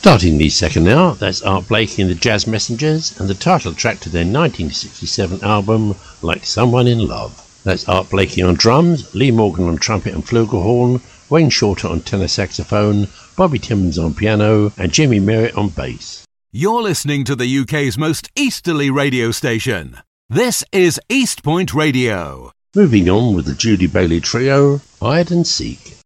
Starting the second hour, that's Art Blakey and the Jazz Messengers, and the title track to their 1967 album, Like Someone in Love. That's Art Blakey on drums, Lee Morgan on trumpet and flugelhorn, Wayne Shorter on tenor saxophone, Bobby Timmons on piano, and Jimmy Merritt on bass. You're listening to the UK's most easterly radio station. This is East Point Radio. Moving on with the Judy Bailey Trio, Hide and Seek.